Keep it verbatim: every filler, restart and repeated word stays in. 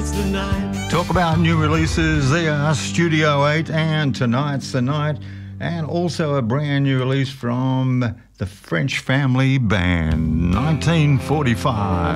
tonight's the night. Talk about new releases. They are Studio eight and Tonight's the Night, and also a brand new release from the French Family Band, nineteen forty-five.